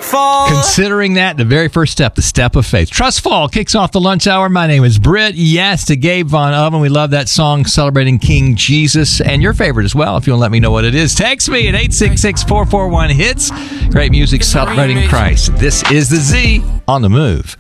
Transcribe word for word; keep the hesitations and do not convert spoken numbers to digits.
fall. Considering that the very first step, the step of faith. Trust Fall kicks off the lunch hour. My name is Britt. Yes, to Gabe Von Oven. We love that song celebrating King Jesus, and your favorite as well. If you want to let me know what it is, text me at eight six six, four four one, HITS. Great music celebrating Christ. This is the Z on the Move.